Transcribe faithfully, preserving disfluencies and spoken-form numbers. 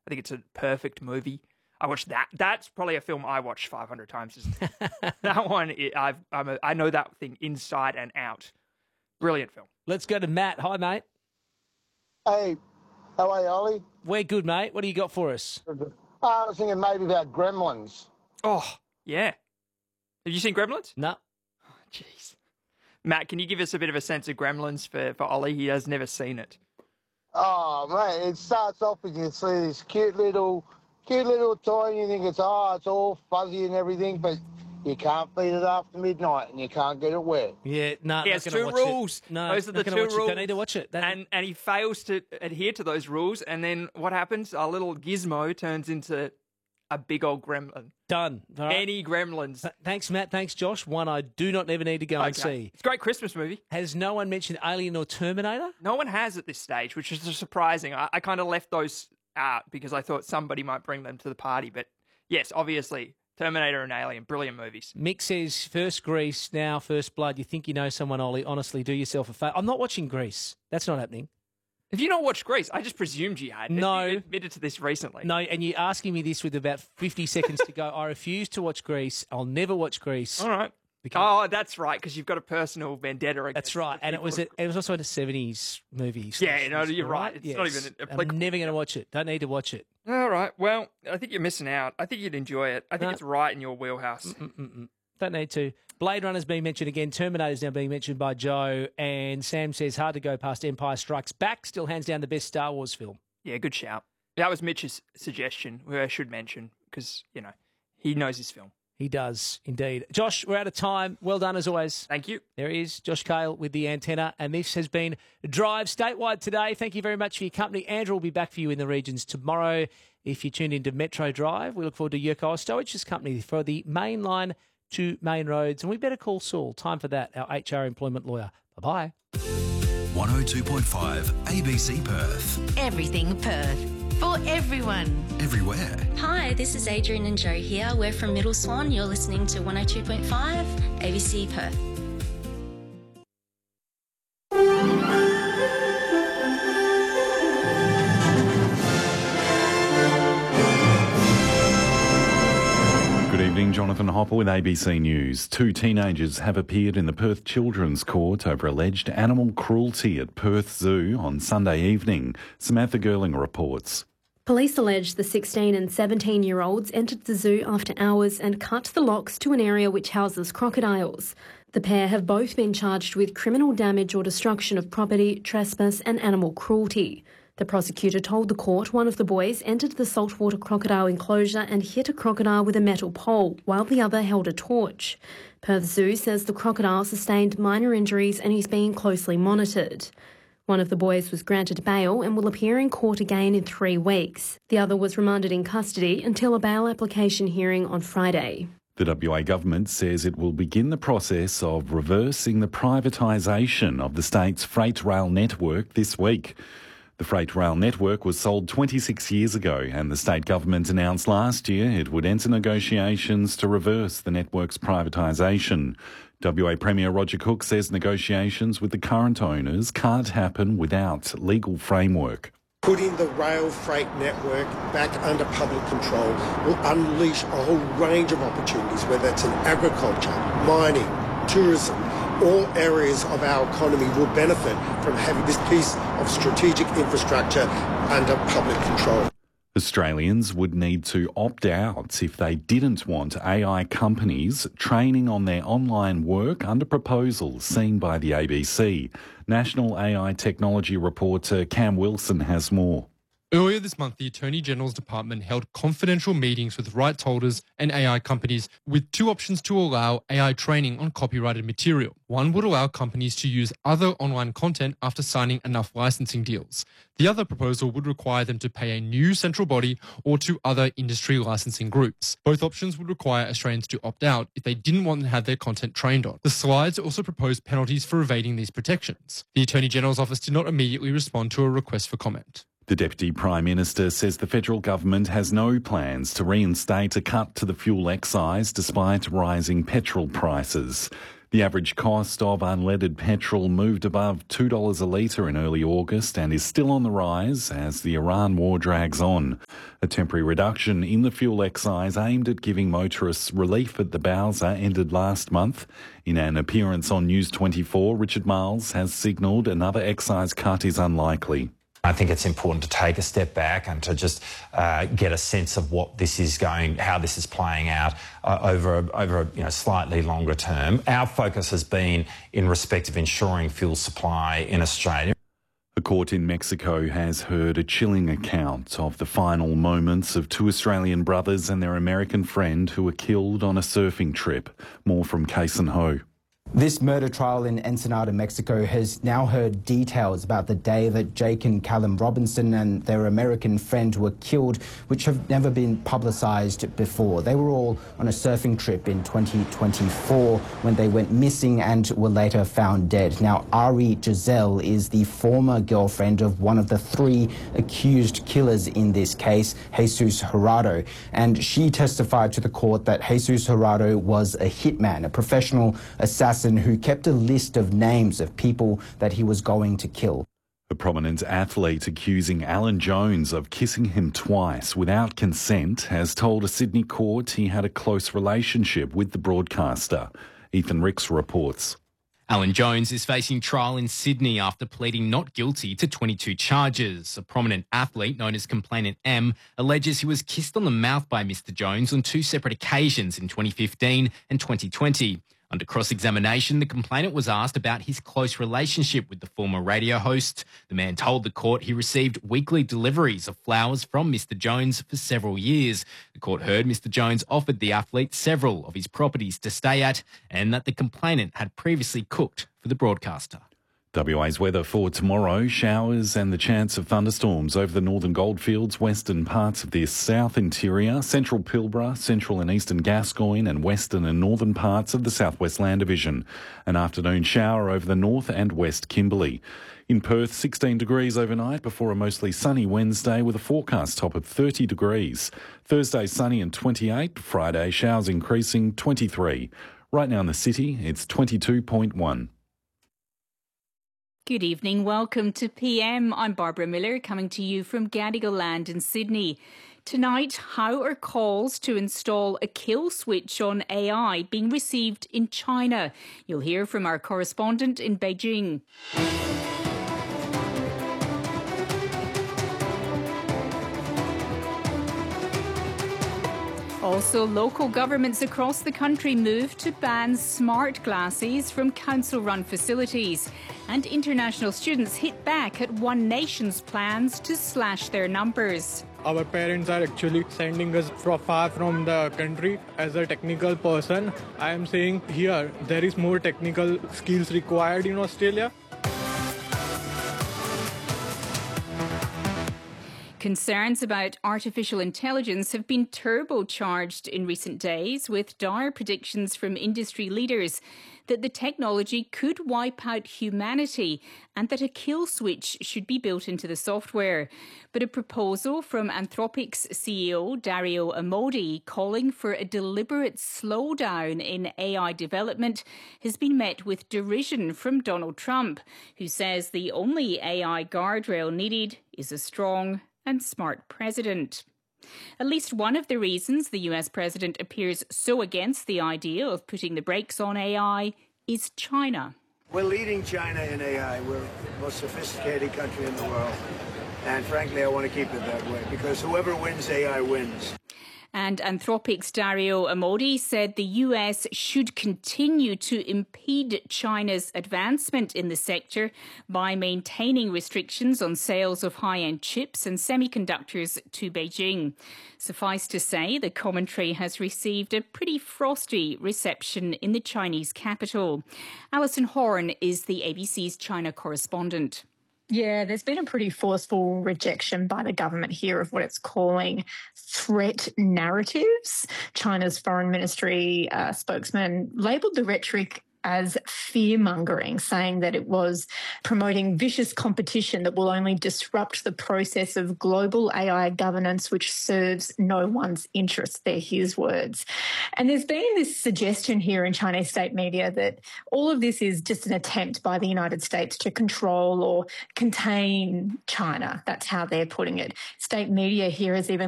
I think it's a perfect movie. I watched that. That's probably a film I watched five hundred times. That one, it, I've, I'm a, I know that thing inside and out. Brilliant film. Let's go to Matt. Hi, mate. Hey, how are you, Ollie? We're good, mate. What do you got for us? Uh, I was thinking maybe about Gremlins. Oh, yeah. Have you seen Gremlins? No. Jeez. Matt, can you give us a bit of a sense of Gremlins for, for Ollie? He has never seen it. Oh, mate, it starts off with you see this cute little, cute little toy, and you think it's, oh, it's all fuzzy and everything, but you can't feed it after midnight and you can't get it wet. Yeah, no, He has two rules. It. No, those are the two rules. Don't need to watch it. That... And and he fails to adhere to those rules, and then what happens? Our little gizmo turns into a big old gremlin. Done. All right. Any gremlins. Th- thanks, Matt. Thanks, Josh. One I do not ever need to go okay. and see. It's a great Christmas movie. Has no one mentioned Alien or Terminator? No one has at this stage, which is surprising. I, I kind of left those out because I thought somebody might bring them to the party. But yes, obviously, Terminator and Alien, brilliant movies. Mick says, first Grease, now First Blood. You think you know someone, Ollie. Honestly, do yourself a favour. I'm not watching Grease. That's not happening. Have you not watched Grease? I just presumed you had. No. You admitted to this recently. No, and you're asking me this with about fifty seconds to go. I refuse to watch Grease. I'll never watch Grease. All right. Because... Oh, that's right, because you've got a personal vendetta against That's right, and it was a, it was also a seventies movie. Yeah, no, you're right. It's yes. not even applicable. I'm never going to watch it. Don't need to watch it. All right. Well, I think you're missing out. I think you'd enjoy it. I think no. it's right in your wheelhouse. Mm-mm-mm. Don't need to. Blade Runner's being mentioned again. Terminator's now being mentioned by Joe. And Sam says, hard to go past Empire Strikes Back. Still hands down the best Star Wars film. Yeah, good shout. That was Mitch's suggestion, who I should mention, because, you know, he knows his film. He does, indeed. Josh, we're out of time. Well done, as always. Thank you. There he is, Josh Cale with the antenna. And this has been Drive Statewide today. Thank you very much for your company. Andrew will be back for you in the regions tomorrow. If you tuned into Metro Drive, we look forward to Yurko Ostoich's company for the main line to main roads. And we better call Saul. Time for that, our H R employment lawyer. Bye-bye. one oh two point five A B C Perth. Everything Perth. For everyone. Everywhere. Hi, this is Adrian and Joe here. We're from Middle Swan. You're listening to one oh two point five A B C Perth. Good evening, Jonathan Hopper with A B C News. Two teenagers have appeared in the Perth Children's Court over alleged animal cruelty at Perth Zoo on Sunday evening. Samantha Gerling reports. Police allege the sixteen and seventeen-year-olds entered the zoo after hours and cut the locks to an area which houses crocodiles. The pair have both been charged with criminal damage or destruction of property, trespass and animal cruelty. The prosecutor told the court one of the boys entered the saltwater crocodile enclosure and hit a crocodile with a metal pole, while the other held a torch. Perth Zoo says the crocodile sustained minor injuries and is being closely monitored. One of the boys was granted bail and will appear in court again in three weeks. The other was remanded in custody until a bail application hearing on Friday. The W A government says it will begin the process of reversing the privatisation of the state's freight rail network this week. The freight rail network was sold twenty-six years ago, and the state government announced last year it would enter negotiations to reverse the network's privatisation. W A Premier Roger Cook says negotiations with the current owners can't happen without legal framework. Putting the rail freight network back under public control will unleash a whole range of opportunities, whether it's in agriculture, mining, tourism. All areas of our economy will benefit from having this piece of strategic infrastructure under public control. Australians would need to opt out if they didn't want A I companies training on their online work under proposals seen by the A B C. National A I technology reporter Cam Wilson has more. Earlier this month, the Attorney General's Department held confidential meetings with rights holders and A I companies with two options to allow A I training on copyrighted material. One would allow companies to use other online content after signing enough licensing deals. The other proposal would require them to pay a new central body or to other industry licensing groups. Both options would require Australians to opt out if they didn't want to have their content trained on. The slides also proposed penalties for evading these protections. The Attorney General's office did not immediately respond to a request for comment. The Deputy Prime Minister says the federal government has no plans to reinstate a cut to the fuel excise despite rising petrol prices. The average cost of unleaded petrol moved above two dollars a litre in early August and is still on the rise as the Iran war drags on. A temporary reduction in the fuel excise aimed at giving motorists relief at the Bowser ended last month. In an appearance on News twenty-four, Richard Marles has signalled another excise cut is unlikely. I think it's important to take a step back and to just uh, get a sense of what this is going, how this is playing out uh, over over a you know, slightly longer term. Our focus has been in respect of ensuring fuel supply in Australia. A court in Mexico has heard a chilling account of the final moments of two Australian brothers and their American friend who were killed on a surfing trip. More from Kason Ho. This murder trial in Ensenada, Mexico has now heard details about the day that Jake and Callum Robinson and their American friend were killed, which have never been publicised before. They were all on a surfing trip in twenty twenty-four when they went missing and were later found dead. Now, Ari Giselle is the former girlfriend of one of the three accused killers in this case, Jesus Gerardo, and she testified to the court that Jesus Gerardo was a hitman, a professional assassin who kept a list of names of people that he was going to kill. A prominent athlete accusing Alan Jones of kissing him twice without consent has told a Sydney court he had a close relationship with the broadcaster. Ethan Ricks reports. Alan Jones is facing trial in Sydney after pleading not guilty to twenty-two charges. A prominent athlete known as Complainant M alleges he was kissed on the mouth by Mister Jones on two separate occasions in twenty fifteen and twenty twenty. Under cross-examination, the complainant was asked about his close relationship with the former radio host. The man told the court he received weekly deliveries of flowers from Mister Jones for several years. The court heard Mister Jones offered the athlete several of his properties to stay at and that the complainant had previously cooked for the broadcaster. W A's weather for tomorrow, showers and the chance of thunderstorms over the northern goldfields, western parts of the south interior, central Pilbara, central and eastern Gascoyne and western and northern parts of the southwest land division. An afternoon shower over the north and west Kimberley. In Perth, sixteen degrees overnight before a mostly sunny Wednesday with a forecast top of thirty degrees. Thursday sunny and twenty-eight, Friday showers increasing twenty-three. Right now in the city, it's twenty-two point one. Good evening, welcome to P M. I'm Barbara Miller coming to you from Gadigal Land in Sydney. Tonight, how are calls to install a kill switch on A I being received in China? You'll hear from our correspondent in Beijing. Also, local governments across the country move to ban smart glasses from council-run facilities. And international students hit back at One Nation's plans to slash their numbers. Our parents are actually sending us from far from the country. As a technical person, I am saying here there is more technical skills required in Australia. Concerns about artificial intelligence have been turbocharged in recent days, with dire predictions from industry leaders that the technology could wipe out humanity and that a kill switch should be built into the software. But a proposal from Anthropic's C E O Dario Amodei calling for a deliberate slowdown in A I development has been met with derision from Donald Trump, who says the only A I guardrail needed is a strong and smart president. At least one of the reasons the U S president appears so against the idea of putting the brakes on A I is China. We're leading China in A I. We're the most sophisticated country in the world. And frankly, I want to keep it that way because whoever wins A I wins. And Anthropic's Dario Amodei said the U S should continue to impede China's advancement in the sector by maintaining restrictions on sales of high-end chips and semiconductors to Beijing. Suffice to say, the commentary has received a pretty frosty reception in the Chinese capital. Alison Horn is the A B C's China correspondent. Yeah, there's been a pretty forceful rejection by the government here of what it's calling threat narratives. China's foreign ministry uh, spokesman labelled the rhetoric as fear-mongering, saying that it was promoting vicious competition that will only disrupt the process of global A I governance, which serves no one's interests. They're his words. And there's been this suggestion here in Chinese state media that all of this is just an attempt by the United States to control or contain China. That's how they're putting it. State media here has even